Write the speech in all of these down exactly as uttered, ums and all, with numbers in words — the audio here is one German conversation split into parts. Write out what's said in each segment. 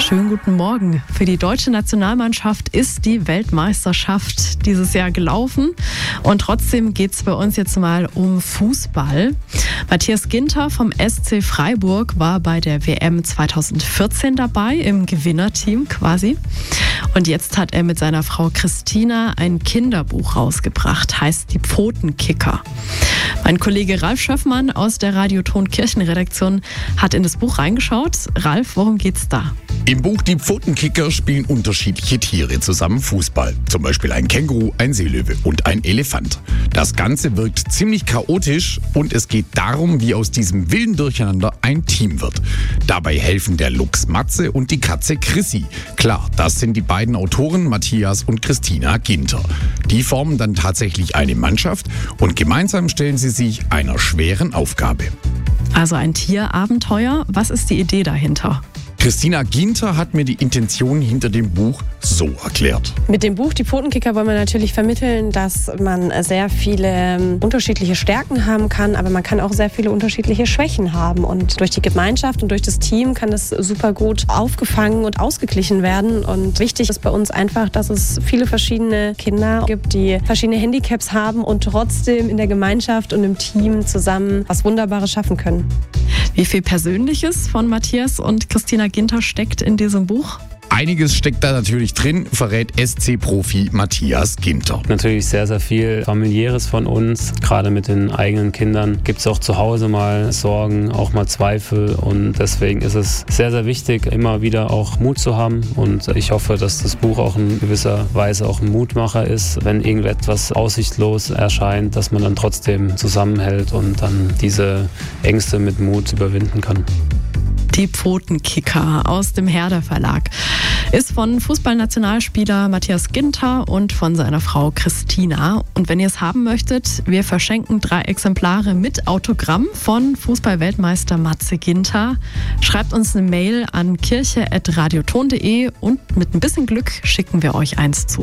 Schönen guten Morgen. Für die deutsche Nationalmannschaft ist die Weltmeisterschaft dieses Jahr gelaufen. Und trotzdem geht es bei uns jetzt mal um Fußball. Matthias Ginter vom S C Freiburg war bei der W M zweitausendvierzehn dabei, im Gewinnerteam quasi. Und jetzt hat er mit seiner Frau Christina ein Kinderbuch rausgebracht, heißt Die Pfotenkicker. Mein Kollege Ralf Schöffmann aus der Radioton Kirchenredaktion hat in das Buch reingeschaut. Ralf, worum geht's da? Im Buch Die Pfotenkicker spielen unterschiedliche Tiere zusammen Fußball. Zum Beispiel ein Känguru, ein Seelöwe und ein Elefant. Das Ganze wirkt ziemlich chaotisch und es geht darum, wie aus diesem wilden Durcheinander ein Team wird. Dabei helfen der Luchs Matze und die Katze Chrissy. Klar, das sind die beiden Autoren Matthias und Christina Ginter. Die formen dann tatsächlich eine Mannschaft und gemeinsam stellen sie sich einer schweren Aufgabe. Also ein Tierabenteuer. Was ist die Idee dahinter? Christina Ginter hat mir die Intention hinter dem Buch so erklärt. Mit dem Buch Die Pfotenkicker wollen wir natürlich vermitteln, dass man sehr viele unterschiedliche Stärken haben kann, aber man kann auch sehr viele unterschiedliche Schwächen haben. Und durch die Gemeinschaft und durch das Team kann das super gut aufgefangen und ausgeglichen werden. Und wichtig ist bei uns einfach, dass es viele verschiedene Kinder gibt, die verschiedene Handicaps haben und trotzdem in der Gemeinschaft und im Team zusammen was Wunderbares schaffen können. Wie viel Persönliches von Matthias und Christina Ginter steckt in diesem Buch? Einiges steckt da natürlich drin, verrät S C-Profi Matthias Ginter. Natürlich sehr, sehr viel Familiäres von uns. Gerade mit den eigenen Kindern gibt es auch zu Hause mal Sorgen, auch mal Zweifel. Und deswegen ist es sehr, sehr wichtig, immer wieder auch Mut zu haben. Und ich hoffe, dass das Buch auch in gewisser Weise auch ein Mutmacher ist, wenn irgendetwas aussichtslos erscheint, dass man dann trotzdem zusammenhält und dann diese Ängste mit Mut überwinden kann. Die Pfotenkicker aus dem Herder Verlag ist von Fußballnationalspieler Matthias Ginter und von seiner Frau Christina. Und wenn ihr es haben möchtet, wir verschenken drei Exemplare mit Autogramm von Fußballweltmeister Matze Ginter. Schreibt uns eine Mail an kirche at radioton punkt de und mit ein bisschen Glück schicken wir euch eins zu.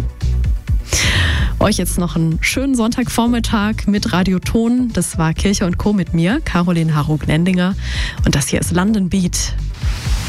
Euch jetzt noch einen schönen Sonntagvormittag mit Radioton. Das war Kirche und Co. mit mir, Caroline Harrog-Nendinger. Und das hier ist London Beat.